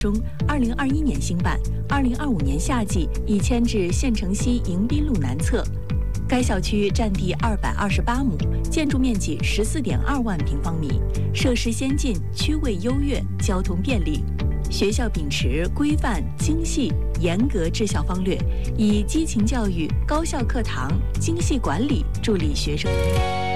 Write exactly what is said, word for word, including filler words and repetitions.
中，二零二一年兴办，二零二五年夏季已迁至县城西迎宾路南侧。该小区占地二百二十八亩，建筑面积十四点二万平方米，设施先进，区位优越，交通便利。学校秉持规范、精细、严格治校方略，以激情教育、高效课堂、精细管理助力学生。